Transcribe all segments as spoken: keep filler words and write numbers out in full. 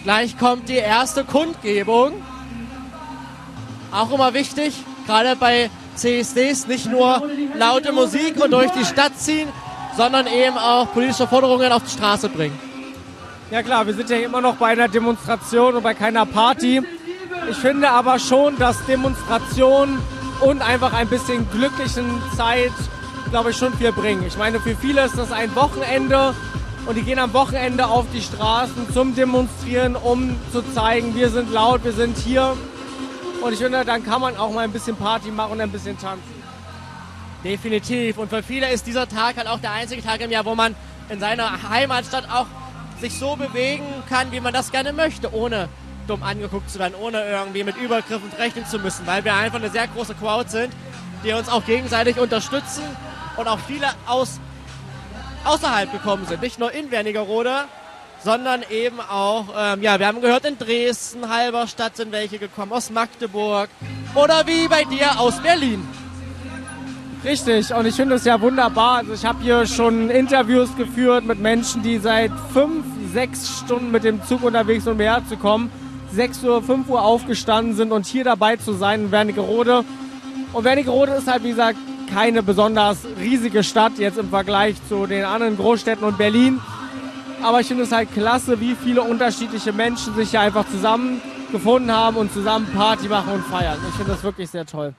Gleich kommt die erste Kundgebung. Auch immer wichtig, gerade bei C S Ds, nicht nur laute Musik und durch die Stadt ziehen, sondern eben auch politische Forderungen auf die Straße bringen. Ja klar, wir sind ja immer noch bei einer Demonstration und bei keiner Party. Ich finde aber schon, dass Demonstrationen und einfach ein bisschen glücklichen Zeit, glaube ich, schon viel bringen. Ich meine, für viele ist das ein Wochenende und die gehen am Wochenende auf die Straßen zum Demonstrieren, um zu zeigen, wir sind laut, wir sind hier. Und ich finde, dann kann man auch mal ein bisschen Party machen und ein bisschen tanzen. Definitiv. Und für viele ist dieser Tag halt auch der einzige Tag im Jahr, wo man in seiner Heimatstadt auch sich so bewegen kann, wie man das gerne möchte, ohne dumm angeguckt zu werden, ohne irgendwie mit Übergriffen rechnen zu müssen, weil wir einfach eine sehr große Crowd sind, die uns auch gegenseitig unterstützen und auch viele aus außerhalb gekommen sind, nicht nur in Wernigerode, sondern eben auch, ähm, ja, wir haben gehört, in Dresden, Halberstadt sind welche gekommen, aus Magdeburg oder wie bei dir aus Berlin. Richtig, und ich finde es ja wunderbar. Also ich habe hier schon Interviews geführt mit Menschen, die seit fünf, sechs Stunden mit dem Zug unterwegs sind, um hierher zu kommen. sechs Uhr, fünf Uhr aufgestanden sind und hier dabei zu sein in Wernigerode. Und Wernigerode ist halt, wie gesagt, keine besonders riesige Stadt jetzt im Vergleich zu den anderen Großstädten und Berlin. Aber ich finde es halt klasse, wie viele unterschiedliche Menschen sich hier einfach zusammengefunden haben und zusammen Party machen und feiern. Ich finde das wirklich sehr toll.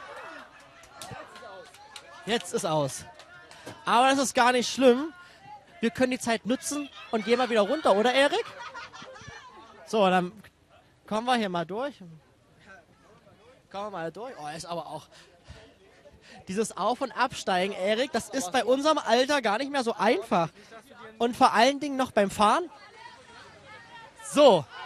Jetzt ist aus. Aber das ist gar nicht schlimm. Wir können die Zeit nutzen und gehen mal wieder runter, oder Erik? So, dann kommen wir hier mal durch. Kommen wir mal durch. Oh, ist aber auch... Dieses Auf- und Absteigen, Erik, das ist bei unserem Alter gar nicht mehr so einfach. Und vor allen Dingen noch beim Fahren. So,